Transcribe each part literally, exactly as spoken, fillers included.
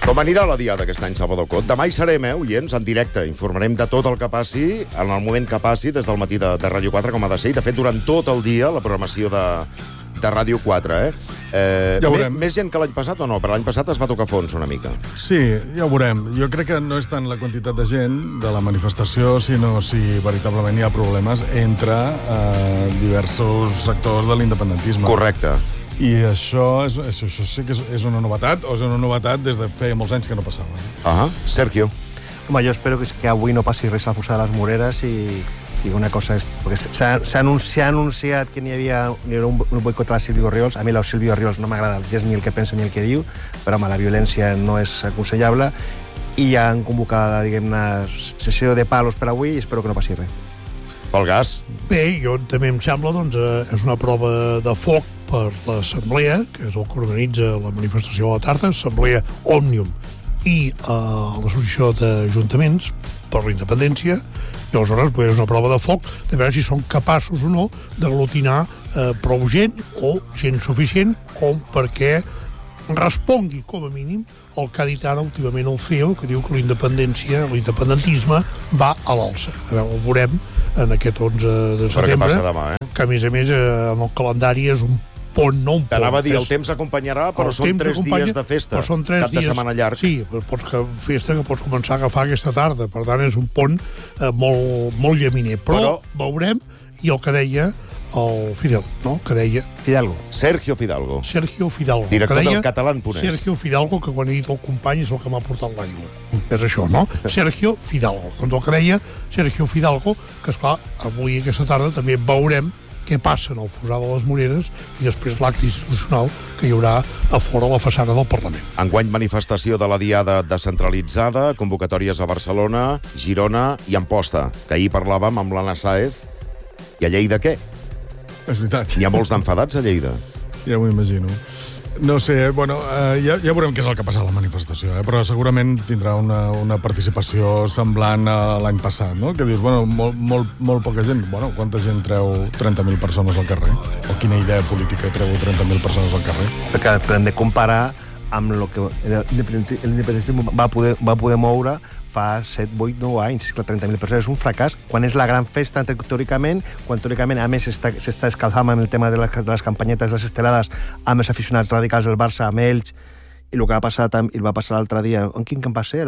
Com anirà la diada aquest any, Salvador Cot? Demà hi serem, eh, oients, en directe. Informarem de tot el que passi, en el moment que passi, des del matí de, de Ràdio quatre, com ha de ser. I, de fet, durant tot el dia, la programació de, de Ràdio quatre, eh? eh ja més, més gent que l'any passat o no? Per l'any passat es va tocar fons una mica. Sí, ja ho veurem. Jo crec que no és tant la quantitat de gent de la manifestació, sinó si veritablement hi ha problemes entre eh, diversos sectors de l'independentisme. Correcte. I això, és, això, això sí que és, és una novetat, o és una novetat des de feia molts anys que no passava. Ah, Sergio. Home, jo espero que, que avui no passi res a la Fossa de les Moreres i, i una cosa és... Perquè s'ha anunciat, anunciat que n'hi havia, havia un, un boicot a la Sílvia Orriols. A mi la Sílvia Orriols no m'agrada gens ni el que pensa ni el que diu, però home, la violència no és aconsellable i ja han convocat, diguem-ne, sessió de palos per avui i espero que no passi res. Pel gas? Bé, jo també em sembla, doncs, eh, és una prova de foc per l'Assemblea, que és el que organitza la manifestació a la tarda, Assemblea Òmnium i eh, l'Associació d'Ajuntaments per la Independència, i aleshores és una prova de foc de veure si són capaços o no d'aglutinar eh, prou gent o gent suficient com perquè respongui, com a mínim, el que ha dit ara últimament el C E O, que diu que la independència, l'independentisme va a l'alça. A veure, ho veurem en aquest onze de setembre, què passa demà, eh? Que a més a més en el calendari és un pont, no un pont. T'anava a dir, el temps acompanyarà, però són tres dies de festa, cap de setmana llarg. Sí, pots que festa que pots començar a agafar aquesta tarda, per tant és un pont eh, molt, molt llaminer, però, però veurem, i el que deia el Fidel, no? Que deia... Fidalgo. Sergio Fidalgo. Sergio Fidalgo. Director deia, del Catalán Punès. Sergio Fidalgo, que quan he dit el company és el que m'ha portat l'aigua. És això, no? Sergio Fidalgo. Doncs el que deia Sergio Fidalgo, que esclar, avui aquesta tarda també veurem què passa en el Fossar de les Moreres i després l'acte institucional que hi haurà a fora la façana del Parlament. Enguany manifestació de la Diada descentralitzada, convocatòries a Barcelona, Girona i Amposta, que ahir parlàvem amb l'Anna Sáez. I a Lleida què? És veritat. Hi ha molts d'enfadats a Lleida. Ja m'ho imagino. No sé, bueno, eh, ja, ja veurem què és el que passa a la manifestació, eh? Però segurament tindrà una, una participació semblant a l'any passat, no? Que dius, bueno, molt, molt, molt poca gent. Bueno, quanta gent treu trenta mil persones al carrer? O quina idea política treu trenta mil persones al carrer? Perquè hem de comparar amb el que l'independentisme va poder, va poder moure fa set, vuit, nou anys. Clar, trenta mil persones és un fracàs. Quan és la gran festa, teòricament, quan teòricament, a més, s'està escalfant amb el tema de les, de les campanyetes, de les estelades, amb els aficionats radicals del Barça, amb ells, i el que va passar, i el va passar l'altre dia, en quin camp va ser?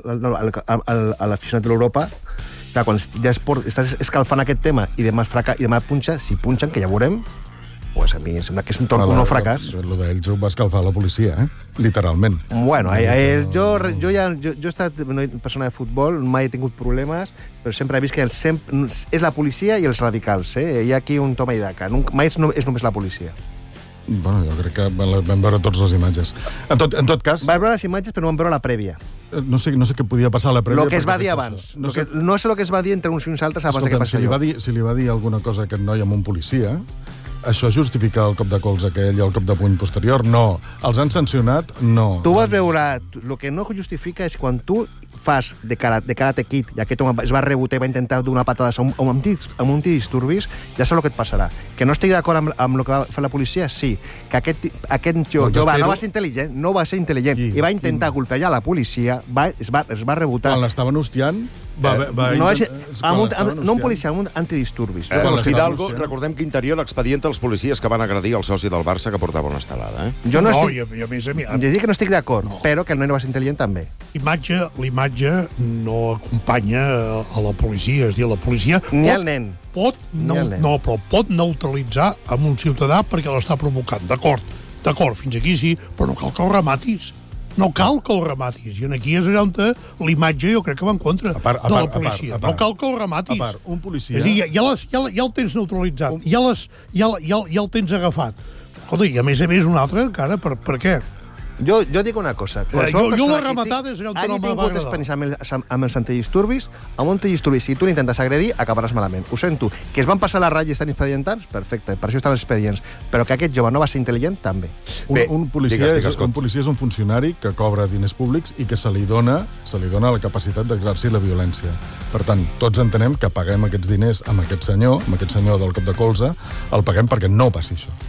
L'aficionat de l'Europa. Clar, quan ja estàs escalfant aquest tema i demà, fraca, i demà punxa, si punxen, que ja veurem, pues a mi em sembla que és un tronc, no fracàs. Lo d'ells ho va escalfar la policia, eh? Literalment. Bueno, eh, eh, jo, jo, ja, jo, jo he estat una persona de futbol, mai he tingut problemes, però sempre he vist que el sempre, és la policia i els radicals, eh? Hi ha aquí un toma i daca. Mai és, és només la policia. Bueno, jo crec que vam veure totes les imatges. En tot, en tot cas... Vam veure les imatges, però no vam veure la prèvia. No sé, no sé què podia passar a la prèvia. El que es va dir abans. No sé, no sé el que es va dir entre uns i uns altres abans de que passi allò. Si li va dir alguna cosa a aquest noi amb un policia... Això justifica el cop de colze aquell i el cop de puny posterior? No. Els han sancionat? No. Tu vas veure... El que no justifica és quan tu fas de, cara, de Karate Kid i aquest home es va rebotar i va intentar donar patades a un, a un, a un antidisturbis, ja saps el que et passarà. Que no estigui d'acord amb, amb el que va fer la policia? Sí. Que aquest, aquest jo, jo va, no va ser intel·ligent, no va ser intel·ligent, i, i va intentar golpejar la policia, va, es, va, es va rebotar. Quan l'estaven hostiant... Va, va, va no, és, amb un, amb, no un policia, amb un antidisturbis. Eh, el Fidalgo, recordem que interior l'expedienta els policies que van agredir el soci del Barça que portava una estelada. Eh? Jo no, no estic... i a, i a més a mi... Jo dic que no estic d'acord, no. Però que el noi no va ser intel·ligent també. L'imatge, l'imatge no acompanya a la policia, és a dir, la policia... Ni pot, el nen. Pot, no, no, però pot neutralitzar amb un ciutadà perquè l'està provocant. D'acord, d'acord, fins aquí sí, però no cal que el rematis. No cal que el rematis. I aquí és allà on l'imatge jo crec que va en contra a part, a de la part, policia. A part, a part. No cal que el rematis. A part, un policia... És a dir, ja, ja, les, ja, ja el tens neutralitzat, un... ja, les, ja, ja, ja el tens agafat. Escolta, i a més a més un altre, encara, per, per què? Jo, jo dic una cosa. Eh, jo jo la rematada és allò on no m'ha tingut experiència amb, el, amb els antidisturbis. Amb un antidisturbis, si tu l'intentes agredir, acabaràs malament. Ho sento. Que es van passar la ratlla i estan expedientats? Perfecte, per això estan els expedients. Però que aquest jove no va ser intel·ligent, també. Un, un, policia, digues, digues, és, un policia és un funcionari que cobra diners públics i que se li dona, se li dona la capacitat d'exercir la violència. Per tant, tots entenem que paguem aquests diners amb aquest senyor, amb aquest senyor del cop de colze, el paguem perquè no passi això.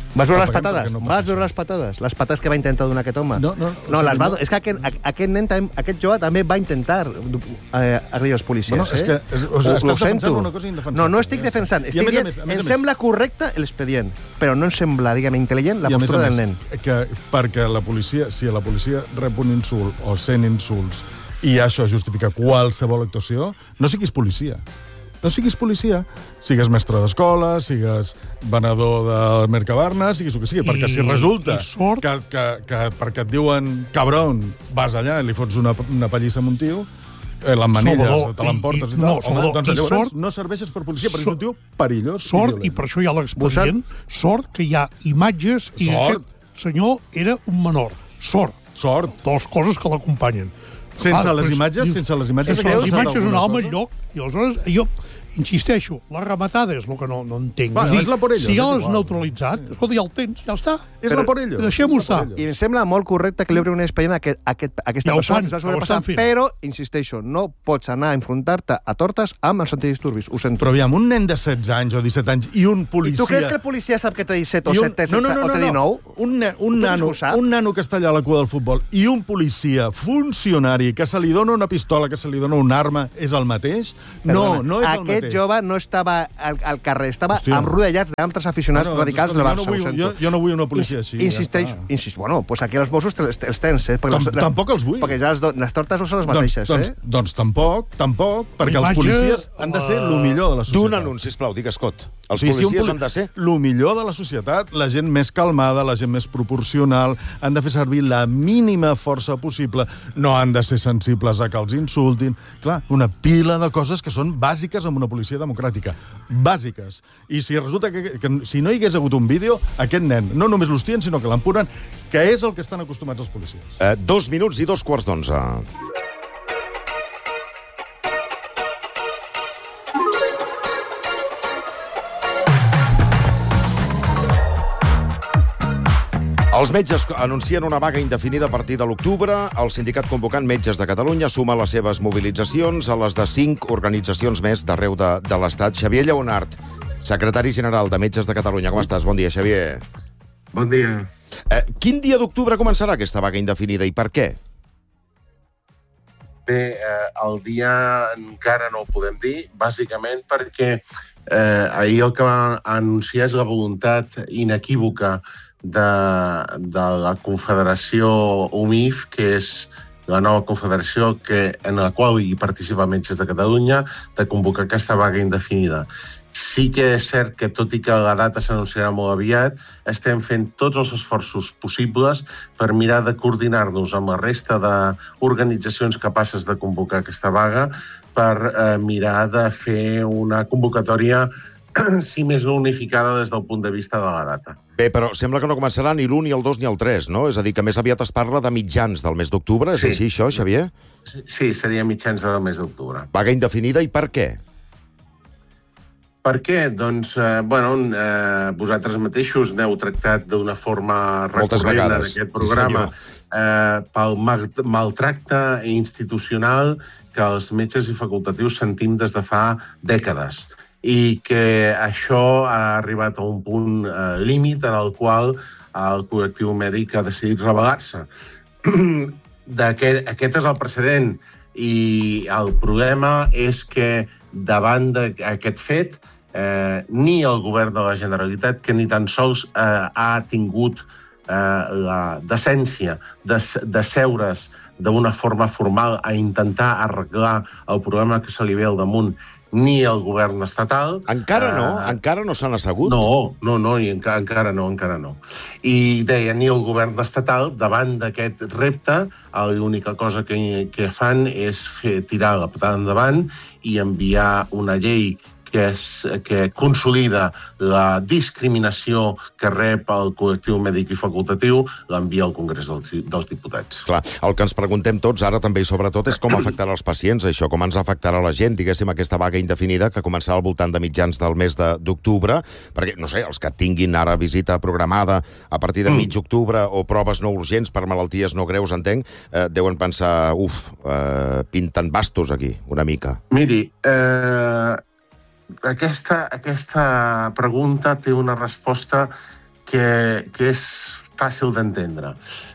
Vas veure El les paguem patades? perquè no Vas passa veure les patades? Les patades que va intentar donar aquest home? No, no, o no sigui, les va... no- És que aquest, a- aquest nen, també- aquest jove també va intentar eh, agredir els policies, Bueno, és eh? que- és- o sigui, Ho- estàs ho defensant sento. una cosa indefensable, No, no estic ja està. defensant. I a Estic més a dient, més, a més a em més- sembla correcte l'expedient, però no em sembla, diguem, intel·ligent la I a més a postura del més, nen. que perquè la policia, si la policia rep un insult o sent insults i això justifica qualsevol actuació, no siguis policia. No siguis policia, sigues mestre d'escola, sigues venedor del Mercabarna, siguis el que sigui, I- perquè si resulta i sort- que, que, que perquè et diuen cabron, vas allà i li fots una, una pallissa a un tio, eh, l'emmanilles, Salvador, te l'emportes i- i, i- tal, no, home, Salvador, doncs i llavors sort- no serveixes per policia, perquè és sort- un tio perillós Sort, i i per això hi ha l'expedient, sort que hi ha imatges i Sort. aquest senyor era un menor. Sort. Sort. Dos coses que l'acompanyen. Sense Ah, les després, imatges, dius, sense les imatges... Sense hagués les passat imatges un alguna altre cosa? lloc, i aleshores jo insisteixo, la rematada és el que no, no entenc. Bueno, dir, és la por ellos, si ja és l'has igual. neutralitzat, escolta, ja el tens, ja està. És la por ellos. Deixem-ho És la por estar. ellos. I em sembla molt correcte que li obri un expedient a, aquest, a, aquest, a aquesta Ja ho persona fan, que es va ja ho sobrepassar, estan fent. però, insisteixo, no pots anar a enfrontar-te a tortes amb els antidisturbis. Ho sento. Però aviam, un nen de setze anys o disset anys i un I policia... tu creus que el policia sap que té disset o i un- set, o té dinou? Un, ne, un, Tu nano, ho saps? un nano que està allà a la cua del futbol i un policia funcionari que se li dona una pistola, que se li dona una arma, és el mateix? No, Perdona, no és el Aquest mateix. jove no estava al, al carrer, estava Hòstia. emmrodellats d'altres aficionats Bueno, doncs, radicals de escolta, Barça. jo no vull- ho sento. jo- jo no vull una policia Ins- així, ja Insisteix, està. insist, bueno, pues aquí els Mossos te- els, els tens, eh? Perquè Tam- les, les, tampoc els vull. Perquè ja les, do, les tortes no són les Doncs, mateixes, doncs, eh? doncs tampoc, tampoc, perquè els imatge, policies han de ser la- el millor de la societat. D'un anunci, sisplau, digues, Scott. Els O sigui, si un policies poli- han de ser... lo millor de la societat, la gent més calmada, la gent més proporcional, han de fer servir la mínima força possible, no han de ser sensibles a que els insultin. Clar, una pila de coses que són bàsiques en una policia democràtica. Bàsiques. I si resulta que, que si no hi hagués hagut un vídeo, aquest nen no només l'hostien, sinó que l'empuren, que és el que estan acostumats els policies. Eh, dos minuts i dos quarts d'onze. Els metges anuncien una vaga indefinida a partir de l'octubre. El sindicat convocant Metges de Catalunya suma les seves mobilitzacions a les de cinc organitzacions més d'arreu de, de l'Estat. Xavier Lleonart, secretari general de Metges de Catalunya. Com estàs? Bon dia, Xavier. Bon dia. Eh, quin dia d'octubre començarà aquesta vaga indefinida i per què? Bé, eh, el dia encara no ho podem dir, bàsicament perquè eh, ahir el que va anunciar és la voluntat inequívoca de, de la Confederació U M I F, que és la nova confederació que, en la qual hi participa Metges de Catalunya, de convocar aquesta vaga indefinida. Sí que és cert que, tot i que la data s'anunciarà molt aviat, estem fent tots els esforços possibles per mirar de coordinar-nos amb la resta d'organitzacions capaces de convocar aquesta vaga per eh, mirar de fer una convocatòria, si més no unificada des del punt de vista de la data. Bé, però sembla que no començarà ni l'u, ni el dos, ni el tres, no? És a dir, que més aviat es parla de mitjans del mes d'octubre. És Sí. així, això, Xavier? Sí, seria mitjans del mes d'octubre. Vaga indefinida i per què? Per què? Doncs, eh, bueno, eh, vosaltres mateixos n'heu tractat d'una forma Moltes recurrent en vegades, aquest sí, programa eh, pel mal- maltracte institucional que els metges i facultatius sentim des de fa dècades i que això ha arribat a un punt eh, límit en el qual el col·lectiu mèdic ha decidit rebel·lar-se. Aquest, aquest és el precedent i el problema és que davant d'aquest fet eh, ni el govern de la Generalitat, que ni tan sols eh, ha tingut eh, la decència de, de seure's d'una forma formal a intentar arreglar el problema que se li ve al damunt, ni el govern estatal. Encara no? Eh, Encara no s'han assegut? no, no, no, i enca encara no, encara no. I deia, ni el govern estatal, davant d'aquest repte, l'única cosa que, que fan és fer tirar la patada endavant i enviar una llei que, és, que consolida la discriminació que rep el col·lectiu mèdic i facultatiu, l'envia al Congrés dels, dels Diputats. Clar, el que ens preguntem tots ara també i sobretot és com afectarà els pacients, això, com ens afectarà la gent, diguéssim, aquesta vaga indefinida que començarà al voltant de mitjans del mes d'octubre, perquè, no sé, els que tinguin ara visita programada a partir de mig octubre o proves no urgents per malalties no greus, entenc, eh, deuen pensar, uf, eh, pinten bastos aquí, una mica. Miri, eh, aquesta, aquesta pregunta té una resposta que, que és fàcil d'entendre.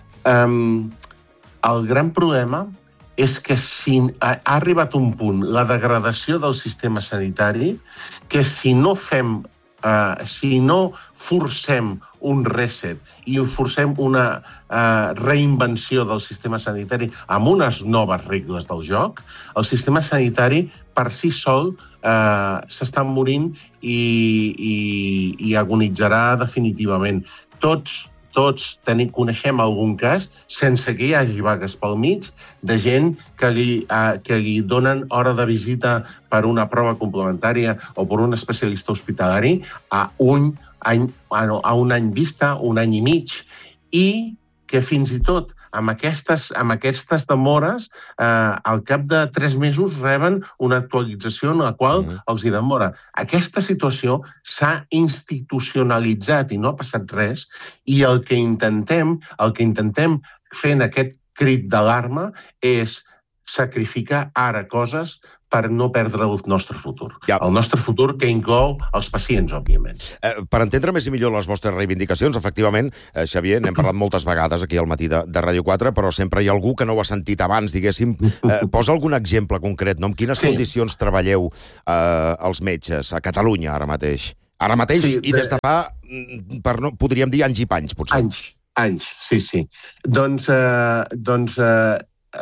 Um, el gran problema és que si ha arribat un punt, la degradació del sistema sanitari, que si no fem, uh, si no forcem un reset i forcem una uh, reinvenció del sistema sanitari amb unes noves regles del joc, el sistema sanitari per si sol uh, s'està morint i, i, i agonitzarà definitivament. Tots Tots tenim, coneixem algun cas, sense que hi hagi vagues pel mig, de gent que li, eh, que li donen hora de visita per una prova complementària o per un especialista hospitalari a un any, a un any vista, un any i mig, i que fins i tot amb aquestes, amb aquestes demores, eh, al cap de tres mesos reben una actualització en la qual mm. els hi demora. Aquesta situació s'ha institucionalitzat i no ha passat res, i el que intentem, el que intentem fer en aquest crit d'alarma és sacrificar ara coses per no perdre el nostre futur. Ja. El nostre futur que inclou els pacients, òbviament. Eh, per entendre més i millor les vostres reivindicacions, efectivament, eh, Xavier, n'hem parlat moltes vegades aquí al matí de, de Ràdio quatre, però sempre hi ha algú que no ho ha sentit abans, diguéssim. Eh, posa algun exemple concret, no? En quines sí. condicions treballeu eh, els metges a Catalunya ara mateix? Ara mateix sí, de... i des de fa, per no, podríem dir, anys i panys, potser. Anys, anys, sí, sí. Doncs, eh, doncs eh,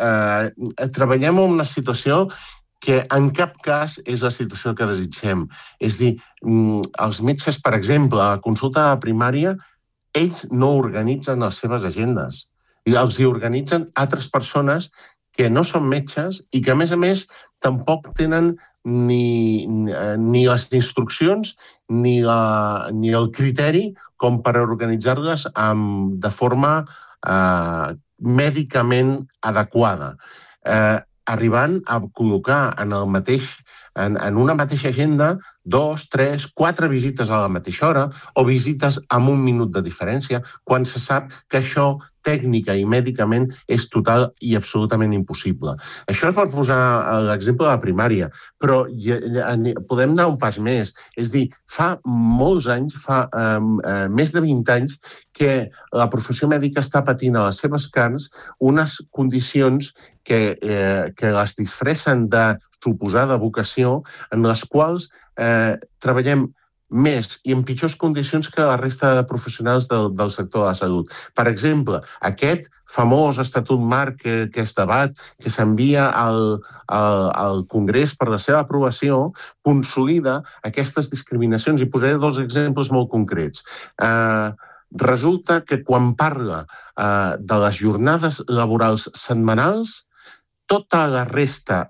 eh, treballem en una situació que en cap cas és la situació que desitgem. És dir, els metges, per exemple, a la consulta primària, ells no organitzen les seves agendes. I els hi organitzen altres persones que no són metges i que, a més a més, tampoc tenen ni, ni les instruccions ni, la, ni el criteri com per organitzar-les amb, de forma eh, mèdicament adequada. Eh, arribant a col·locar en, el mateix, en, en una mateixa agenda dos, tres, quatre visites a la mateixa hora o visites amb un minut de diferència, quan se sap que això tècnica i mèdicament és total i absolutament impossible. Això és per posar l'exemple de la primària, però podem anar un pas més. És dir, fa molts anys, fa eh, més de vint anys, que la professió mèdica està patint a les seves carns unes condicions que, eh, que les disfressen de suposada vocació, en les quals eh, treballem més i en pitjors condicions que la resta de professionals del, del sector de la salut. Per exemple, aquest famós Estatut Marc que, que es debat, que s'envia al, al, al Congrés per la seva aprovació, consolida aquestes discriminacions. I posaré dos exemples molt concrets. Eh, resulta que quan parla eh, de les jornades laborals setmanals, tota la resta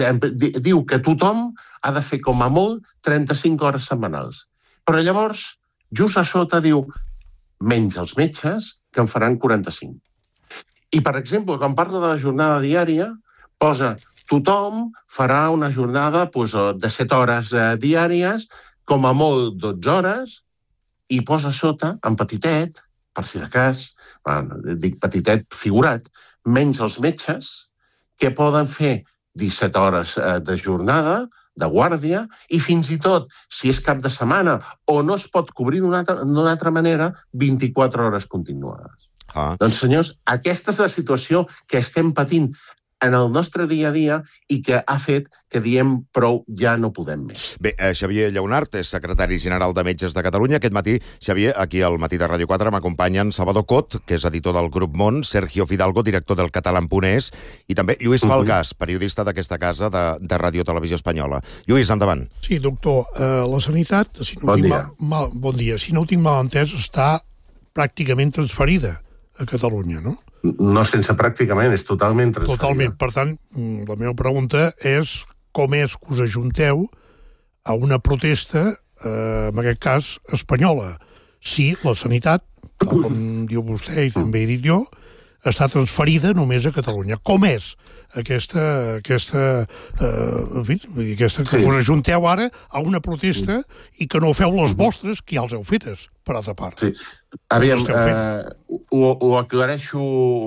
diu que tothom ha de fer com a molt trenta-cinc hores setmanals. Però llavors, just a sota diu menys els metges, que en faran quaranta-cinc. I, per exemple, quan parla de la jornada diària, posa tothom farà una jornada doncs, de set hores eh, diàries, com a molt dotze hores, i posa sota, en petitet, per si de cas, bueno, dic petitet figurat, menys els metges, que poden fer disset hores de jornada, de guàrdia, i fins i tot, si és cap de setmana o no es pot cobrir d'una altra, d'una altra manera, vint-i-quatre hores continuades. Ah. Doncs, senyors, aquesta és la situació que estem patint en el nostre dia a dia i que ha fet que diem prou, ja no podem més. Bé, eh, Xavier Lleonart és secretari general de Metges de Catalunya. Aquest matí, Xavier, aquí al Matí de Ràdio quatre m'acompanyen Salvador Cot, que és editor del Grup Món, Sergio Fidalgo, director del Catalan punt es, i també Lluís Falgàs, periodista d'aquesta casa de, de Ràdio Televisió Espanyola. Lluís, endavant. Sí, doctor, eh, la sanitat, si no bon, tinc dia. Mal, mal, bon dia, si no ho tinc mal entès, està pràcticament transferida a Catalunya, no? No sense pràcticament, és totalment transferida. Totalment. Per tant, la meva pregunta és com és que us ajunteu a una protesta, eh, en aquest cas, espanyola. Si la sanitat, tal com diu vostè i també he dit jo, està transferida només a Catalunya. Com és aquesta, aquesta, eh, en fi, aquesta que sí. us ajunteu ara a una protesta i que no feu les vostres, que ja els heu fetes, per altra part? Sí. Aviam, eh, ho, ho aclareixo,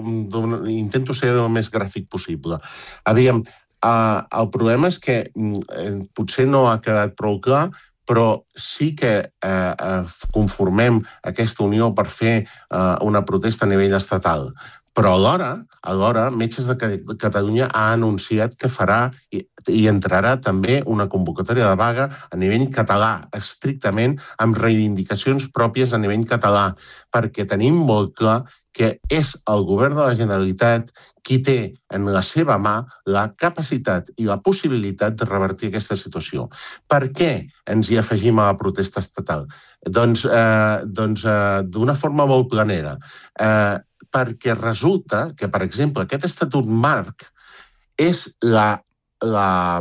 intento ser el més gràfic possible. Aviam, eh, el problema és que eh, potser no ha quedat prou clar, però sí que eh, conformem aquesta unió per fer eh, una protesta a nivell estatal. Però alhora, alhora, Metges de Catalunya ha anunciat que farà i, i entrarà també una convocatòria de vaga a nivell català, estrictament amb reivindicacions pròpies a nivell català, perquè tenim molt clar que és el govern de la Generalitat qui té en la seva mà la capacitat i la possibilitat de revertir aquesta situació. Per què ens hi afegim a la protesta estatal? Doncs, eh, doncs eh, d'una forma molt planera. Eh, perquè resulta que, per exemple, aquest estatut marc és la, la,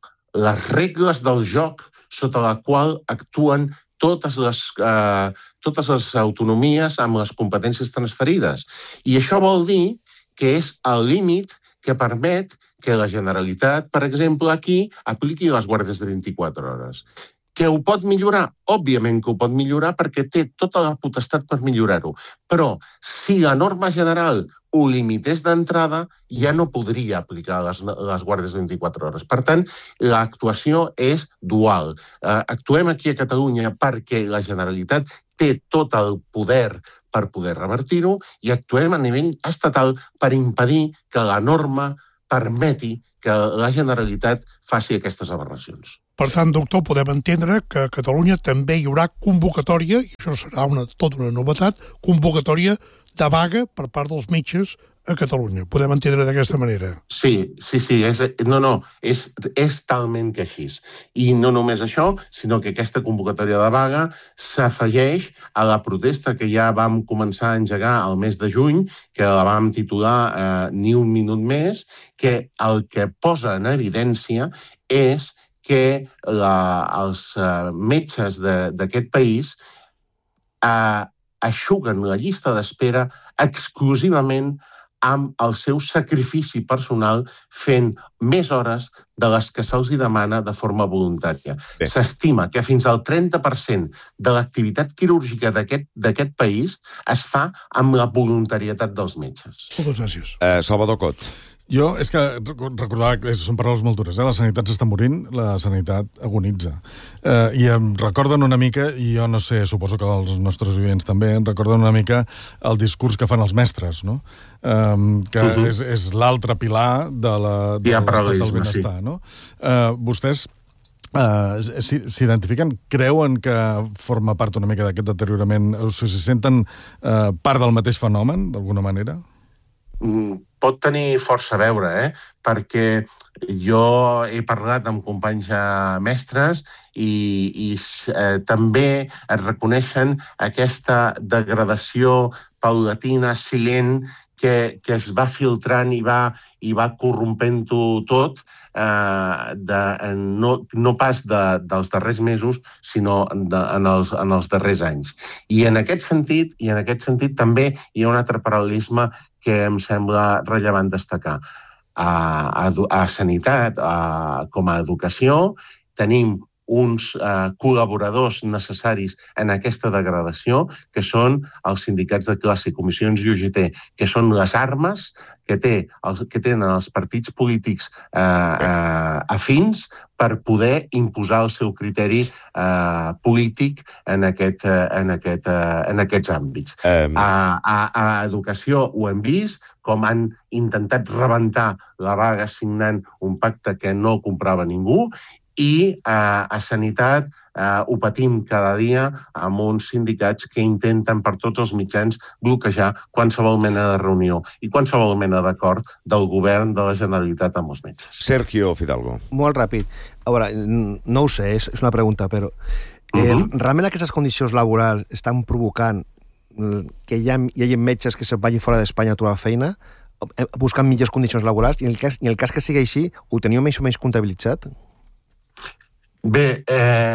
les regles del joc sota la qual actuen totes les, eh, totes les autonomies amb les competències transferides. I això vol dir que és el límit que permet que la Generalitat, per exemple, aquí apliqui les guàrdies de vint-i-quatre hores. Que ho pot millorar? Òbviament que ho pot millorar perquè té tota la potestat per millorar-ho. Però si la norma general ho limités d'entrada, ja no podria aplicar les, les guàrdies de vint-i-quatre hores. Per tant, l'actuació és dual. Eh, actuem aquí a Catalunya perquè la Generalitat té tot el poder per poder revertir-ho i actuem a nivell estatal per impedir que la norma permeti que la Generalitat faci aquestes aberracions. Per tant, doctor, podem entendre que a Catalunya també hi haurà convocatòria, i això serà una, tota una novetat, convocatòria de vaga per part dels metges a Catalunya. Podem entendre d'aquesta manera? Sí, sí, sí. És, no, no, és, és talment que així. I no només això, sinó que aquesta convocatòria de vaga s'afegeix a la protesta que ja vam començar a engegar al mes de juny, que la vam titular eh, Ni un minut més, que el que posa en evidència és que la, els uh, metges d'aquest país uh, eixuguen la llista d'espera exclusivament amb el seu sacrifici personal fent més hores de les que se'ls demana de forma voluntària. S'estima que fins al trenta per cent de l'activitat quirúrgica d'aquest país es fa amb la voluntarietat dels metges. Moltes gràcies. Eh, Salvador Cot. Jo, és que recordava que són paraules molt dures, eh? La sanitat s'està morint, la sanitat agonitza. Eh, I em recorden una mica, i jo no sé, suposo que els nostres oients també, em recorden una mica el discurs que fan els mestres, no? Eh, que uh-huh. és, és l'altre pilar de la, de l'estat del benestar, sí. No? Eh, vostès eh, s'identifiquen, creuen que forma part una mica d'aquest deteriorament, o si se senten eh, part del mateix fenomen, d'alguna manera? Pot tenir força a veure, eh? Perquè jo he parlat amb companys mestres i, i eh, també es reconeixen aquesta degradació paulatina, silent, que, que es va filtrant i va, i va corrompent-ho tot, eh, de, no, no pas de, dels darrers mesos, sinó de, en, els, en els darrers anys. I en aquest sentit, i en aquest sentit també hi ha un altre paral·lelisme que em sembla rellevant destacar. A, a, a sanitat, a, com a educació, tenim uns eh, col·laboradors necessaris en aquesta degradació, que són els sindicats de classe, comissions i U G T, que són les armes que, té, els, que tenen els partits polítics eh, eh, afins per poder imposar el seu criteri eh, polític en, aquest, eh, en, aquest, eh, en aquests àmbits. Um... A, a, a educació ho hem vist, com han intentat rebentar la vaga signant un pacte que no comprava ningú, i eh, a sanitat eh, ho patim cada dia amb uns sindicats que intenten per tots els mitjans bloquejar qualsevol mena de reunió i qualsevol mena d'acord del govern de la Generalitat amb els metges. Sergio Fidalgo. Molt ràpid. A veure, no ho sé, és una pregunta, però eh, uh-huh. realment aquestes condicions laborals estan provocant que hi, ha, hi hagi metges que se vagin fora d'Espanya a trobar feina, buscant millors condicions laborals, i en el cas, en el cas que sigui així, ho teniu més o menys comptabilitzat? Bé, eh,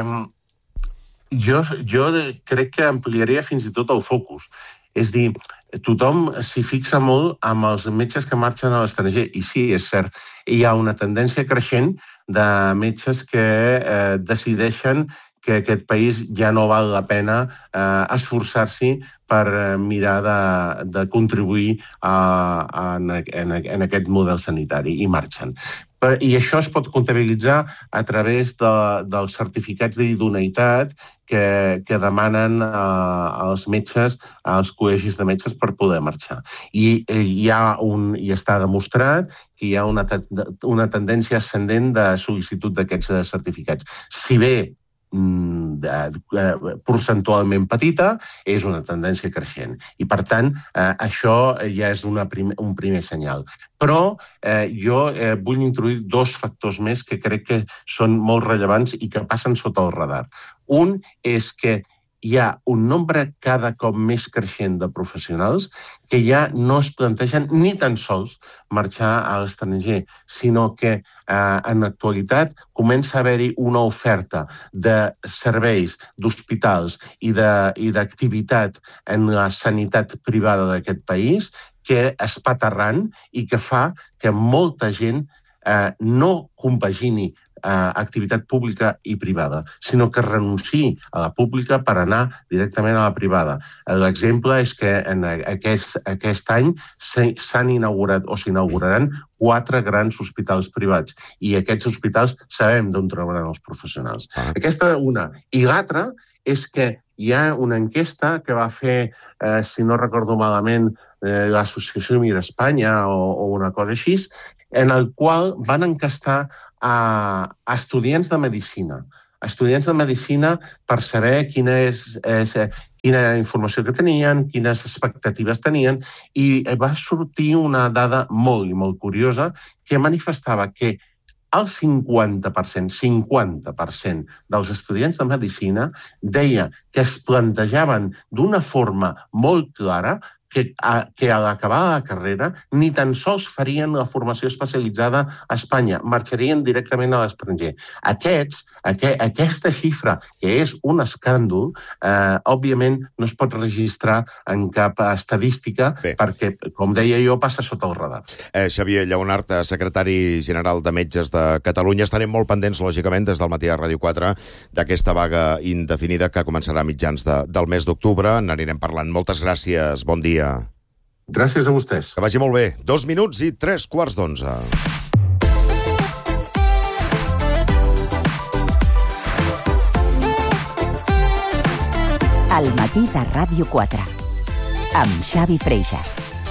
jo, jo crec que ampliaria fins i tot el focus. És dir, tothom s'hi fixa molt amb els metges que marxen a l'estranger, i sí, és cert, hi ha una tendència creixent de metges que eh, decideixen que aquest país ja no val la pena eh, esforçar-s'hi per eh, mirar de, de contribuir a, a, en, en aquest model sanitari, i marxen. I això es pot comptabilitzar a través de, dels certificats d'idoneïtat que, que demanen eh, als metges, als col·legis de metges per poder marxar. I, hi ha un, i està demostrat que hi ha una, una tendència ascendent de sol·licitud d'aquests certificats. Si bé percentualment petita, és una tendència creixent. I, per tant, eh, això ja és una prim un primer senyal. Però eh, jo eh, vull introduir dos factors més que crec que són molt rellevants i que passen sota el radar. Un és que hi ha un nombre cada cop més creixent de professionals que ja no es plantegen ni tan sols marxar a l'estranger, sinó que eh, en l'actualitat comença a haver-hi una oferta de serveis, d'hospitals i d'activitat en la sanitat privada d'aquest país que es va aterrant i que fa que molta gent eh, no compagini activitat pública i privada, sinó que renunciï a la pública per anar directament a la privada. L'exemple és que en aquest, aquest any s'han inaugurat o s'inauguraran quatre grans hospitals privats i aquests hospitals sabem d'on trobaran els professionals. Ah. Aquesta una. I l'altra és que hi ha una enquesta que va fer, eh, si no recordo malament, eh, l'Associació Mira Espanya o, o una cosa així, en el qual van encastar a, a estudiants de medicina. Estudiants de medicina per saber quina és, és quina informació que tenien, quines expectatives tenien, i va sortir una dada molt i molt curiosa que manifestava que el cinquanta per cent, cinquanta per cent dels estudiants de medicina deia que es plantejaven d'una forma molt clara que a, que a l'acabar la carrera ni tan sols farien la formació especialitzada a Espanya, marxarien directament a l'estranger. Aquests, aqu aquesta xifra, que és un escàndol, eh, òbviament no es pot registrar en cap estadística. Bé. Perquè, com deia jo, passa sota el radar. Eh, Xavier Lleonart, secretari general de Metges de Catalunya. Estarem molt pendents, lògicament, des del matí a Ràdio quatre, d'aquesta vaga indefinida que començarà a mitjans de, del mes d'octubre. N'anirem parlant. Moltes gràcies. Bon dia. Gràcies a vostès. Que vagi molt bé. Dos minuts i tres quarts d'onze. Al matí de Ràdio quatre, amb Xavi Freixas.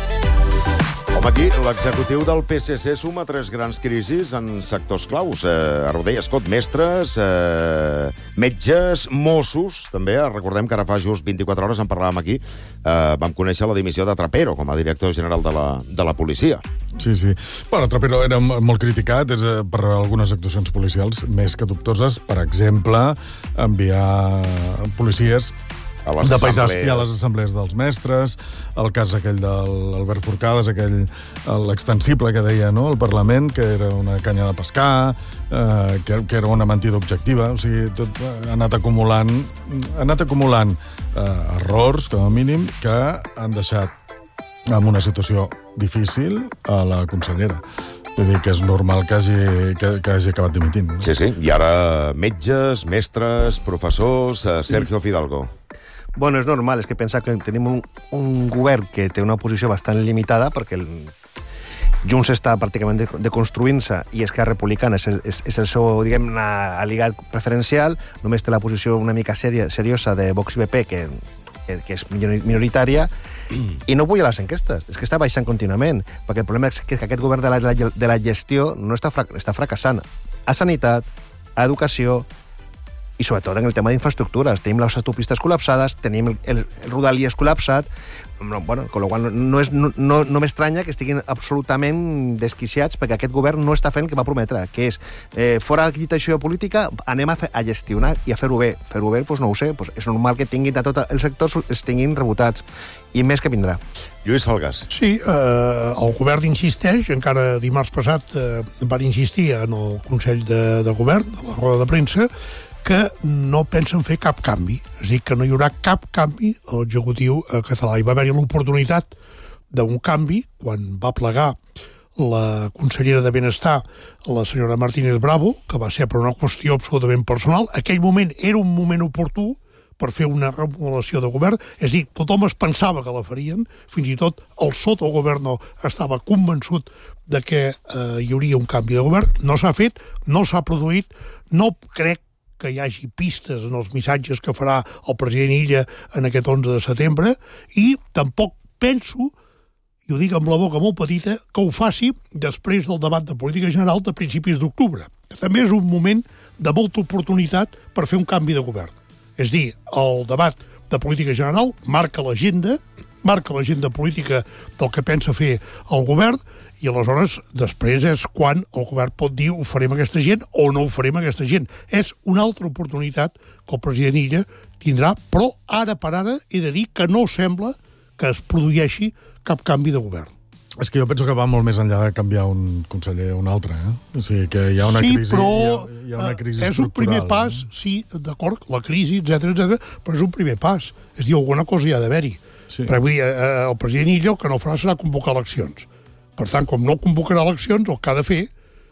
Home, aquí l'executiu del P S C suma tres grans crisis en sectors claus. Eh, ara ho deia, escot, mestres, eh, metges, Mossos, també. Recordem que ara fa just vint-i-quatre hores en parlàvem aquí. Eh, vam conèixer la dimissió de Trapero com a director general de la, de la policia. Sí, sí. Bueno, Trapero era molt criticat és, eh, per algunes actuacions policials més que dubtoses. Per exemple, enviar policies de paisà espiar a les assemblees dels mestres, el cas aquell de l'Albert Forcades, aquell l'extensible que deia, no?, el Parlament, que era una canya de pescar, eh, que, que era una mentida objectiva. O sigui, tot ha anat acumulant, ha anat acumulant eh, errors, com a mínim, que han deixat en una situació difícil a la consellera. Vull dir que és normal que hagi, que, que hagi acabat dimitint. No? Sí, sí. I ara metges, mestres, professors, eh, Sergio Fidalgo. Bueno, és normal, és que pensar que tenim un, un govern que té una posició bastant limitada, perquè el Junts està pràcticament deconstruint-se i Esquerra Republicana és el, és, és el seu, diguem, aliat preferencial, només té la posició una mica sèria, seriosa de Vox i B P, que, que, que és minoritària, i no puja les enquestes, és que està baixant contínuament, perquè el problema és que aquest govern de la, de la gestió no està, fra, està fracassant a sanitat, a educació, i sobretot en el tema d'infraestructures. Tenim les autopistes col·lapsades, tenim el, el, el Rodalies col·lapsat, bueno, con lo qual no, és, no, no m'estranya que estiguin absolutament desquiciats perquè aquest govern no està fent el que va prometre, que és, eh, fora l'agitació política, anem a, fer, a gestionar i a fer-ho bé. Fer-ho bé, doncs no ho sé, doncs és normal que tinguin de tot el sector es tinguin rebotats, i més que vindrà. Lluís Falgàs. Sí, eh, el govern insisteix, encara dimarts passat eh, van insistir en el Consell de, de Govern, a la roda de premsa, que no pensen fer cap canvi. És a dir, que no hi haurà cap canvi a l'executiu català. Hi va haver-hi l'oportunitat d'un canvi quan va plegar la consellera de Benestar, la senyora Martínez Bravo, que va ser per una qüestió absolutament personal. Aquell moment era un moment oportú per fer una remodelació de govern, és a dir, tothom es pensava que la farien, fins i tot el sotogoverno estava convençut de que eh, hi hauria un canvi de govern. No s'ha fet, no s'ha produït, no crec que hi hagi pistes en els missatges que farà el president Illa en aquest onze de setembre, i tampoc penso, i ho dic amb la boca molt petita, que ho faci després del debat de política general de principis d'octubre, que també és un moment de molta oportunitat per fer un canvi de govern. És dir, el debat de política general marca l'agenda, marca l'agenda política del que pensa fer el govern, i aleshores després és quan el govern pot dir ho farem aquesta gent o no ho farem aquesta gent. És una altra oportunitat que el president Illa tindrà, però ara per ara he de dir que no sembla que es produeixi cap canvi de govern. És que jo penso que va molt més enllà de canviar un conseller o un altre, eh? O sigui, que hi ha una sí, crisi, però hi ha, hi ha una crisi és un primer pas, no? sí, d'acord, la crisi, etcètera, etcètera, però és un primer pas. És dir, alguna cosa hi ha d'haver-hi. Sí. Perquè vull dir, eh, el president Illa el que no farà serà convocar eleccions. Per tant, com no convocarà eleccions, el que ha de fer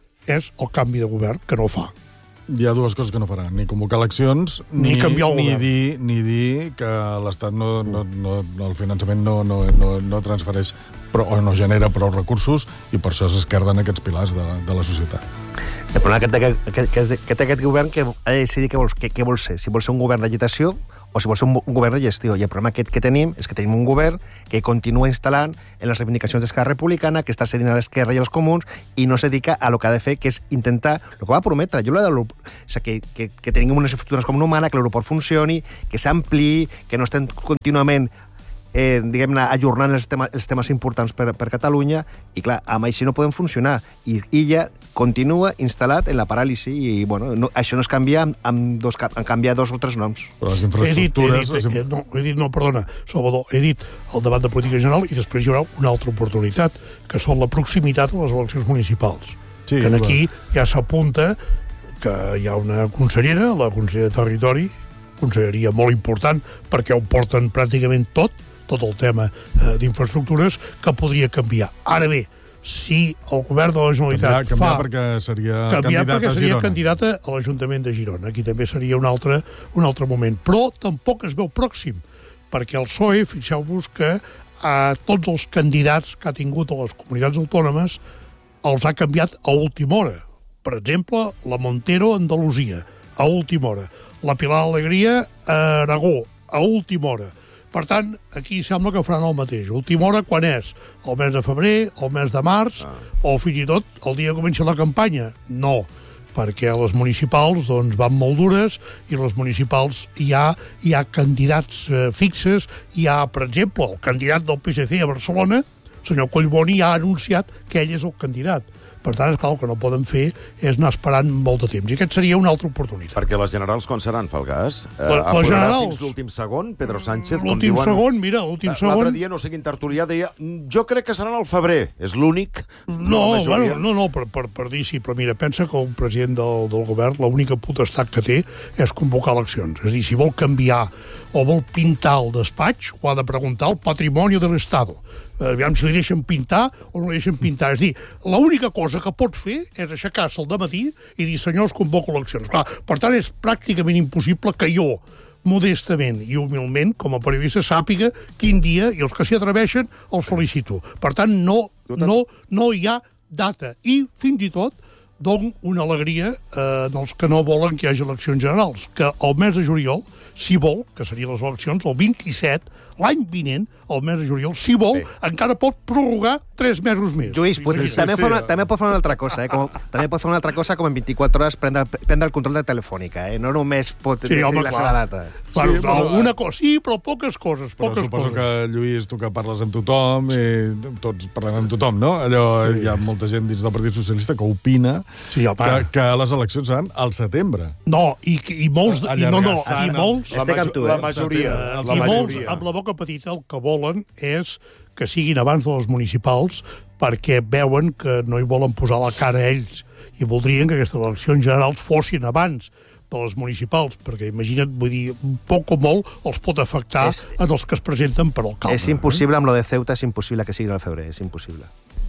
és el canvi de govern, que no fa. Hi ha dues coses que no farà, ni convocar eleccions, ni, ni, canviar el ni, govern. dir, ni dir que l'Estat no, no, no, no, el finançament no, no, no, no transfereix però, o no genera prou recursos, i per això s'esquerden aquests pilars de, de la societat. El problema que té aquest, que, que té aquest govern que ha de decidir què vol, què, què vol ser, si vol ser un govern d'agitació o si vol ser un, un govern de gestió. I el problema aquest que tenim és que tenim un govern que continua instal·lant en les reivindicacions d'Esquerra Republicana, que està cedint a l'esquerra i als comuns, i no se dedica a lo que ha de fer, que és intentar, el que va prometre, jo de o sigui, que, que, que tinguem unes infraestructures com una humana, que l'aeroport funcioni, que s'ampliï, que no estem contínuament eh, diguem-ne, ajornant els, tema, els temes importants per, per Catalunya, i clar, amb això no podem funcionar. I Illa continua instal·lat en la paràlisi, i bueno, no, això no es canvia amb, amb, dos, amb canviar dos o tres noms. Però les He dit, he infraestructures... dit, he, no, he dit, no, perdona, Salvador, he dit el debat de política general, i després hi haurà una altra oportunitat, que són la proximitat a les eleccions municipals. Sí, que aquí ja s'apunta que hi ha una consellera, la consellera de Territori, conselleria molt important, perquè ho porten pràcticament tot, tot el tema eh, d'infraestructures, que podria canviar. Ara bé, si el govern de la Generalitat canviar, canviar fa... perquè seria canviar candidat perquè a seria Girona. candidata a l'Ajuntament de Girona. Aquí també seria un altre, un altre moment. Però tampoc es veu pròxim, perquè el P S O E, fixeu-vos que a tots els candidats que ha tingut a les comunitats autònomes els ha canviat a última hora. Per exemple, la Montero a Andalusia, a última hora. La Pilar Alegria a Aragó, a última hora. Per tant, aquí sembla que faran el mateix. Última hora, quan és? El mes de febrer, el mes de març, ah. o fins i tot el dia que comença la campanya? No, perquè les municipals doncs, van molt dures, i les municipals hi ha, hi ha candidats eh, fixes. Hi ha, per exemple, el candidat del P S C a Barcelona, senyor Collboni, ja ha anunciat que ell és el candidat. Per tant, és clar, el que no poden fer és anar esperant molt de temps. I aquest seria una altra oportunitat. Perquè les generals quan seran, Falgàs? La, eh, les generals... fins l'últim segon, Pedro Sánchez, com L'últim diuen... segon, mira, l'últim segon... L'altre dia, no sé quin tertulià, deia jo crec que seran al febrer. És l'únic? No, bueno, no, no, per, per, per dir sí, però mira, pensa que un president del, del govern, l'única potestat que té és convocar eleccions. És a dir, si vol canviar o vol pintar el despatx, ho ha de preguntar al Patrimoni de l'Estado. Aviam si li deixen pintar o no li deixen pintar. És a dir, l'única cosa que pot fer és aixecar-se al dematí i dir, senyors, convoco eleccions. Clar, per tant, és pràcticament impossible que jo, modestament i humilment, com a periodista, sàpiga quin dia, i els que s'hi atreveixen els felicito. Per tant, no, no, no hi ha data. I, fins i tot, dono una alegria eh, dels que no volen que hi hagi eleccions generals, que el mes de juliol, si vol, que serien les eleccions, el vint-i-set, l'any vinent, el mes de juliol, si vol, Bé. encara pot prorrogar tres mesos més. Lluís, pot, sí, sí, també, sí, pot, sí. també pot fer una altra cosa, eh? Com, també pot fer una altra cosa com en vint-i-quatre hores prendre, prendre el control de Telefònica, eh? No només pot sí, decidir home, la clar. seva data. Bueno, Sí, però- alguna cosa, sí, però poques coses, Però poques suposo coses. que, Lluís, tu que parles amb tothom, i tots parlem amb tothom, no? Allò, sí. Hi ha molta gent dins del Partit Socialista que opina Sí, home. que, que les eleccions seran al setembre. No, i, i molts, i no, no, Allargar-se, i no. molts, La, Estic majo amb tu, la eh? majoria. Eh, La I molts, majoria. amb la boca petita, el que volen és que siguin abans de les municipals, perquè veuen que no hi volen posar la cara a ells, i voldrien que aquestes eleccions generals fossin abans de les municipals, perquè imagina't, vull dir, poc o molt els pot afectar És- en els que es presenten per alcalde. És impossible, amb lo de Ceuta, és impossible que sigui al febrer, és impossible.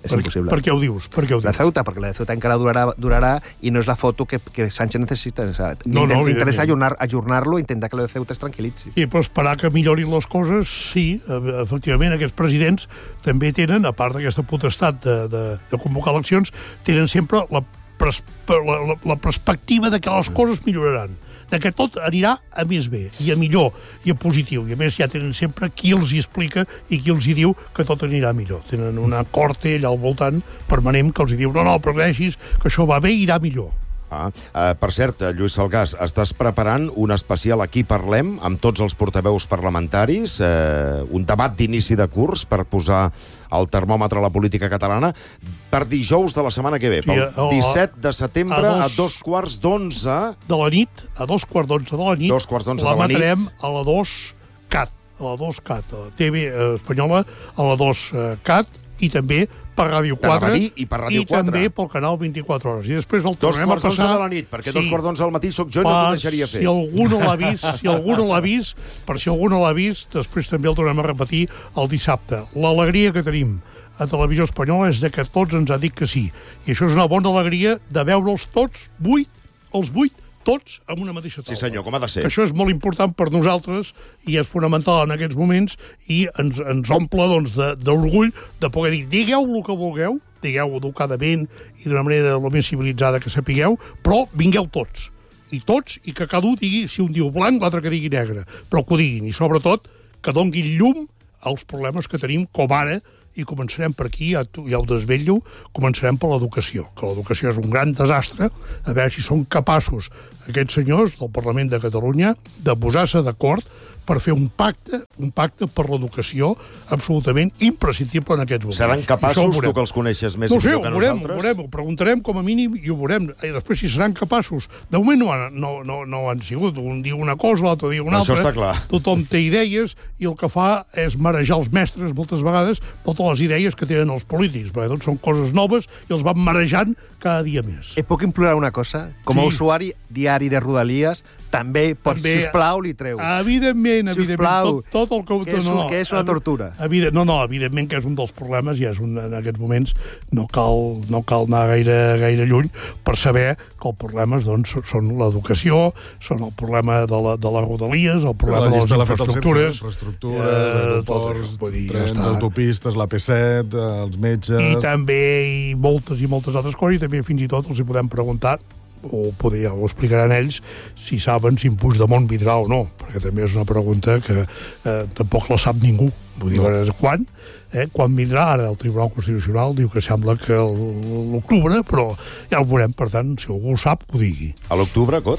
És per, impossible. Per què ho dius? Per què ho La dius? Ceuta, perquè la de Ceuta encara durarà, durarà i no és la foto que, que Sánchez necessita. O sea, No, no, interessa evidentment. ajornar-lo i intentar que la de Ceuta es tranquil·litzi. I per esperar que millorin les coses, sí, e- efectivament, aquests presidents també tenen, a part d'aquesta potestat de, de, de convocar eleccions, tenen sempre la, pres, la, la, la perspectiva de que les coses milloraran, de que tot anirà a més bé, i a millor, i a positiu. I a més ja tenen sempre qui els hi explica i qui els hi diu que tot anirà millor. Tenen una corte allà al voltant permanent que els hi diu no, no, progressis, que això va bé i irà millor. Ah, uh, per cert, Lluís Salgàs, estàs preparant un especial Aquí Parlem amb tots els portaveus parlamentaris, eh, un debat d'inici de curs per posar el termòmetre a la política catalana per dijous de la setmana que ve, Sí, pel a- disset de setembre a a dos- dos quarts d'onze. De la nit, a dos quarts d'onze de la nit, Dos quarts d'onze la de la nit. matarem a la dos cat, a la dos cat, a la T V espanyola, a la dos cat, i també per Ràdio quatre, Anava a dir, i per Ràdio i quatre. també pel canal vint-i-quatre hores. I després el Dos tornem a quarts d'onze passar... de la nit, perquè dos quarts d'onze al matí sóc jo i no Pa- t'ho deixaria fer. Si algú no l'ha vist, si algú no l'ha vist, per si algú no l'ha vist, després també el tornem a repetir el dissabte. L'alegria que tenim a Televisió Espanyola és de que tots ens ha dit que sí. I això és una bona alegria de veure'ls tots, vuit, els vuit, tots amb una mateixa taula. Sí, senyor, com ha de ser. Això és molt important per nosaltres i és fonamental en aquests moments i ens, ens omple doncs, de- d'orgull de, de poder dir, digueu el que vulgueu, digueu educadament i d'una manera el més civilitzada que sapigueu, però vingueu tots. I tots, i que cada un digui, si un diu blanc, l'altre que digui negre, però que ho diguin, i sobretot que donguin llum als problemes que tenim, com ara, i començarem per aquí, ja, ja ho desvetllo, començarem per l'educació, que l'educació és un gran desastre, a veure si són capaços aquests senyors del Parlament de Catalunya de posar-se d'acord per fer un pacte, un pacte per l'educació absolutament imprescindible en aquests moments. Seran I això ho capaços, veurem. tu que els coneixes més No i ho sé, ho millor que veurem, ho nosaltres? veurem, ho preguntarem com a mínim i ho veurem. I després si seran capaços. De moment no han, no, no, no han sigut. Un diu una cosa, l'altre diu una Això altra. està clar. Tothom té idees i el que fa és marejar els mestres moltes vegades per totes les idees que tenen els polítics, perquè tot són coses noves i els van marejant cada dia més. I puc implorar una cosa? Com a Sí. usuari diari de Rodalies, també, pot, També- sisplau, li treu. Evidentment, evidentment, Sisplau, tot, tot el que... que és un- que és una evi- tortura. Evident, no, no, evidentment que és un dels problemes i és un, en aquests moments no cal, no cal anar gaire, gaire lluny per saber que els problemes doncs, són l'educació, són el problema de, la, de les rodalies, el problema de les llista l'ha fet el infraestructures, centre, infraestructures, eh, tot aeroports, això, vull dir, ja trens, està. autopistes, l'A P set, eh, els metges... i també i moltes i moltes altres coses, i també fins i tot els hi podem preguntar o poder, ja ho explicaran ells, si saben si en Puigdemont vindrà o no, perquè també és una pregunta que eh, tampoc la sap ningú. Vull dir, no. quan, eh, quan vindrà ara el Tribunal Constitucional, diu que sembla que el- l'octubre, però ja ho veurem, per tant, si algú ho sap, que ho digui. A l'octubre, Cot?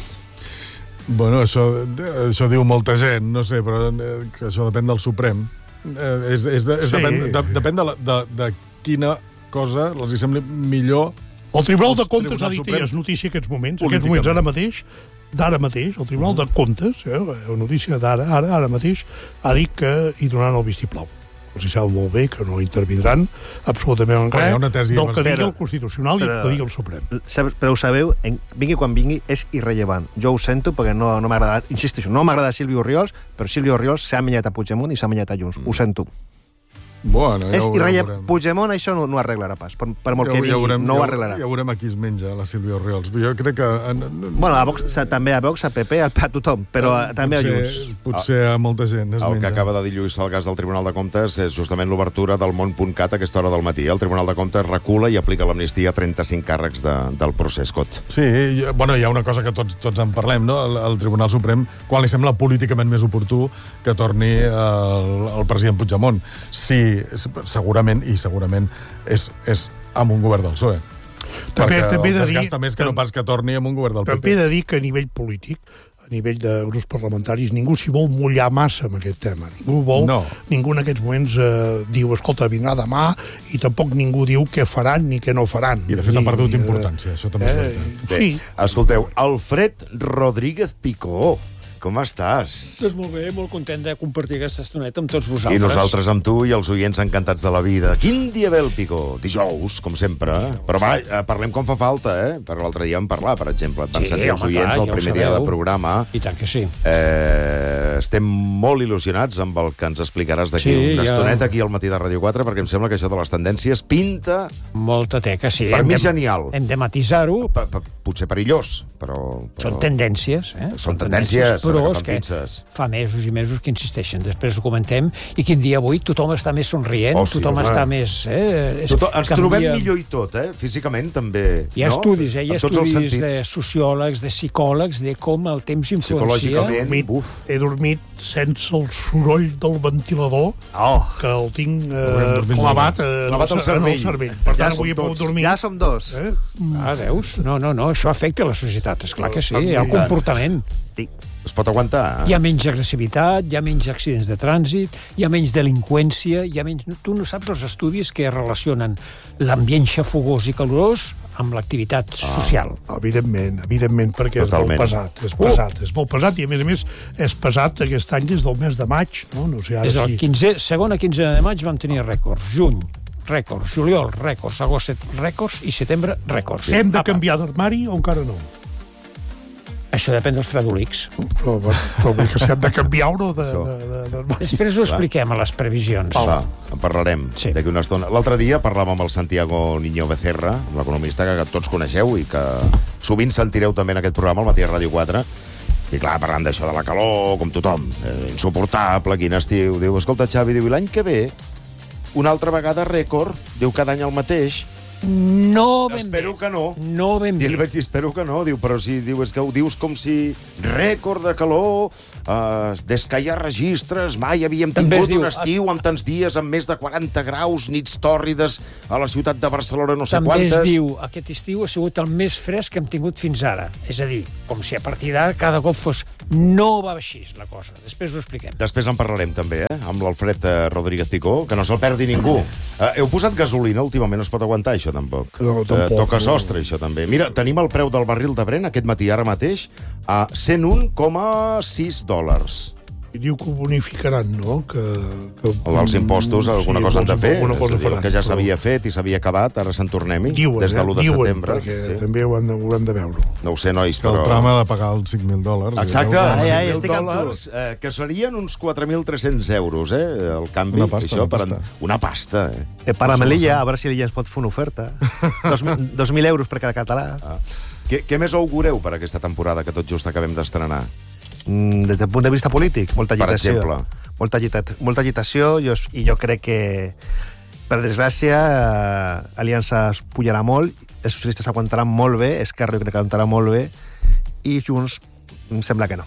Bueno, això, això diu molta gent, no sé, però eh, que això depèn del Suprem. Eh, és, és, de, és Sí. depèn, de, depèn de, la, de, de quina cosa els hi sembli millor. El Tribunal Els de Comptes ha Tribunal dit, Suprem, i és notícia aquests moments, aquests políticament. moments, ara mateix, d'ara mateix, el Tribunal de Comptes, eh, la notícia d'ara, ara, ara mateix, ha dit que hi donaran el vistiplau. Els hi sembla molt bé que no intervindran absolutament en Però hi res ha una tesi del que inversora. digui el Constitucional i el Però- que digui el Suprem. Sab- Però ho sabeu, en, vingui quan vingui, és irrellevant. Jo ho sento perquè no, no m'ha agradat, insisteixo, no m'agrada Sílvia Orriols, però Sílvia Orriols s'ha amanyat a Puigdemont i s'ha amanyat a Junts. Mm. Ho sento. Bueno, ja és ho, ja ho irrellevant. veurem. Puigdemont això no, no arreglarà pas. Per, per molt Ja, que ho- vingui, ja veurem, no ho ja, arreglarà. Ja veurem a qui es menja, la Sílvia Orriols. Jo crec que... Bueno, a Vox, també a Vox, a P P, a, a tothom, però a, també a potser, Junts. Potser a molta gent es El menja. que acaba de dir Lluís Salgàs del Tribunal de Comptes és justament l'obertura del món punt cat a aquesta hora del matí. El Tribunal de Comptes recula i aplica l'amnistia a trenta-cinc càrrecs de, del procés, Cot. Sí, hi- bueno, hi ha una cosa que tots, tots en parlem, no? El, el Tribunal Suprem, quan li sembla políticament més oportú que torni el, el president Puigdemont. Sí, segurament, i segurament és, és amb un govern del P S O E. També- Perquè també he de el dir- desgasta més que no pas que torni amb un govern del P També he P. de dir que a nivell polític, a nivell de grups parlamentaris, ningú s'hi vol mullar massa amb aquest tema. Ningú vol, No. ningú en aquests moments eh, diu, escolta, vindrà demà, i tampoc ningú diu què faran ni què no faran. I de fet ha Ni- perdut ni, eh, importància, això també és veritat. Bé, Sí, escolteu, Alfred Rodríguez Picó, com estàs? Doncs molt bé, molt content de compartir aquesta estoneta amb tots vosaltres. I nosaltres amb tu i els oients encantats de la vida. Quin dia ve el Picó? Dijous, com sempre. Però va, eh, parlem com fa falta, eh? Per l'altre dia vam parlar, per exemple. Et van Sí, sentir els home, oients clar, el ja ho primer dia sabeu. de programa. I tant que sí. Eh, eh, estem molt il·lusionats amb el que ens explicaràs d'aquí Sí, una ja. estoneta aquí al matí de Ràdio quatre, perquè em sembla que això de les tendències pinta, Molta teca, sí. per Hem mi, de- genial. Hem de matisar-ho. Pa- pa- Potser perillós, però... però... Són tendències, eh? Són tendències, però agafant és que pinces. fa mesos i mesos que insisteixen. Després ho comentem, i quin dia avui tothom està més somrient, Oh, sí, tothom home. està més... Eh, és- Tothom, ens canvia- trobem millor i tot, eh? Físicament també. Hi ha no? estudis, eh? Hi ha En tots els estudis sentits. de sociòlegs, de psicòlegs, de com el temps influencia. Psicològicament, dormit, uf. he dormit sense el soroll del ventilador, Oh, que el tinc Haurem eh, dormit clavat, molt. eh, Clavat en al el cer- en el cervell. cervell. Per Ja tant, som avui he pogut tots. dormir. ja som dos. Eh? Ah, veus? No, no, no, això afecta la societat, és clar que sí, I el tant. comportament. Sí. Es pot aguantar, eh? Hi ha menys agressivitat, hi ha menys accidents de trànsit, hi ha menys delinqüència, hi ha menys... Tu no saps els estudis que relacionen l'ambient xafogós i calorós amb l'activitat Ah. social. Evidentment, evidentment, perquè Totalment. és molt pesat, és pesat, és molt pesat, i a més a més és pesat aquest any des del mes de maig, no? No sé, ara Des del sí. quinze, segona quinzena de maig vam tenir rècords. Juny, rècords. Juliol, rècords. Agost, rècords. I setembre, rècords. Hem de Apa. canviar d'armari o encara no? Això depèn dels fredolics. Però, però vull que si hem de canviar o no de, Això. de, de, d'armari. Després ho expliquem a les previsions. Va, en parlarem Sí. d'aquí una estona. L'altre dia parlàvem amb el Santiago Niño Becerra, l'economista que tots coneixeu i que sovint sentireu també en aquest programa, al matí a Ràdio quatre, i clar, parlant d'això de la calor, com tothom, eh, insuportable, quin estiu. Diu, escolta, Xavi, diu, i l'any que ve, una altra vegada rècord, diu, cada any el mateix. No ben Espero bé. que no. No ben I li bé. vaig dir, espero que no. Diu, però si diu, és que ho dius com si rècord de calor, eh, des que hi ha registres, mai havíem També tingut es diu- un estiu amb tants dies, amb més de quaranta graus, nits tòrrides a la ciutat de Barcelona, no sé També quantes. es diu, aquest estiu ha sigut el més fresc que hem tingut fins ara. És a dir, com si a partir d'ara cada cop fos... No va així, la cosa. Després ho expliquem. Després en parlarem també, eh? Amb l'Alfred eh, Rodríguez Picó, que no se'l perdi ningú. Eh, heu posat gasolina últimament, no es pot aguantar això tampoc. No, tampoc, Eh, toca no. sostre, això també. Mira, tenim el preu del barril de Brent aquest matí ara mateix a cent un coma sis dòlars. I diu que ho bonificaran, no? Que, que... El dels impostos, alguna Sí, cosa han de fer. Alguna cosa És a dir, el faran. que ja però s'havia fet i s'havia acabat, ara se'n tornem-hi, Diuen, des de l'u de eh? Diuen, setembre. perquè Sí. també ho hem de, ho hem de veure. No ho sé, nois, Que el però... tram ha de pagar els cinc mil dòlars. Exacte, Ai, ai, cinc mil estic amb tu. dòlars, eh, que serien uns quatre mil tres-cents euros, eh, el canvi. Una pasta, això, una per pasta. en- Una pasta, eh. Eh, para Melilla, a veure si l'illa ens pot fer una oferta. Dos, mil- dos mil euros per cada català. Ah. Què, què més augureu per aquesta temporada que tot just acabem d'estrenar? Mm, des del punt de vista polític, molta Per agitació. exemple. Molta, agita molta agitació jo, i jo crec que, per desgràcia, eh, Aliança es pujarà molt, els socialistes aguantaran molt bé, Esquerra jo crec que aguantarà molt bé, i Junts em sembla que no.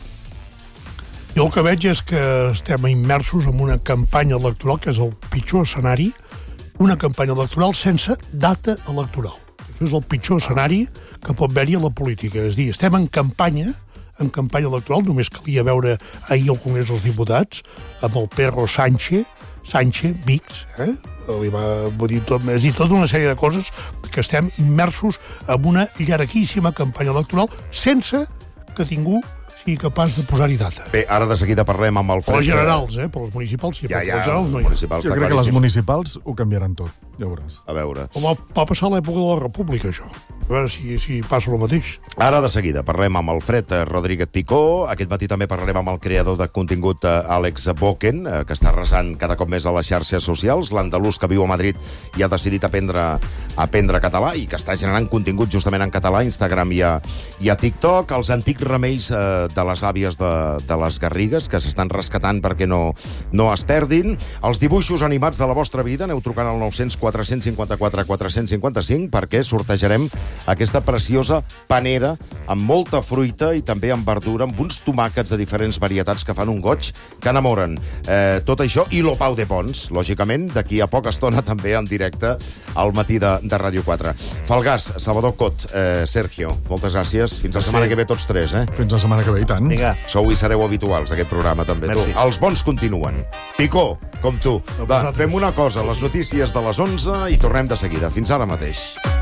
Jo el que veig és que estem immersos en una campanya electoral, que és el pitjor escenari, una campanya electoral sense data electoral. Això és el pitjor escenari que pot haver-hi a la política. És a dir, estem en campanya, en campanya electoral, només calia veure ahir al Congrés dels Diputats, amb el Pedro Sánchez, Sánchez, Vix, eh? Li va vull dir, tot, és a dir, tota una sèrie de coses que estem immersos en una llarguíssima campanya electoral sense que ningú sigui capaç de posar-hi data. Bé, ara de seguida parlem amb el Per les Fred. generals, eh? Per les municipals, sí, Ja, però ja, per les generals no hi ha. municipals, Jo està crec que les claríssim. municipals ho canviaran tot, ja ho veuràs. A veure. Com va, va passar a l'època de la República, això. A veure si, si passa el mateix. Ara de seguida parlem amb el Fred eh, Rodríguez Picó. Aquest matí també parlarem amb el creador de contingut eh, Àlex Boquen, eh, que està arrasant cada cop més a les xarxes socials, l'andalús que viu a Madrid i ha decidit aprendre, aprendre català i que està generant contingut justament en català, a Instagram i a, i a TikTok. Els antics remeis eh, de les àvies de, de les Garrigues, que s'estan rescatant perquè no, no es perdin. Els dibuixos animats de la vostra vida, aneu trucant al nou cents quatre cents cinquanta-quatre quatre cents cinquanta-cinc perquè sortejarem aquesta preciosa panera amb molta fruita i també amb verdura, amb uns tomàquets de diferents varietats que fan un goig que enamoren. Eh, tot això i l'Opau de Pons, lògicament, d'aquí a poca estona també en directe al matí de, de Ràdio quatre. Falgàs, Salvador Cot, eh, Sergio, moltes gràcies. Fins la setmana que ve tots tres, eh? Fins la setmana que ve, i tant. Vinga. Sou i sereu habituals d'aquest programa, també. Tu. Merci. Els bons continuen. Picó, com tu. Va, fem una cosa, les notícies de les onze i tornem de seguida. Fins ara mateix.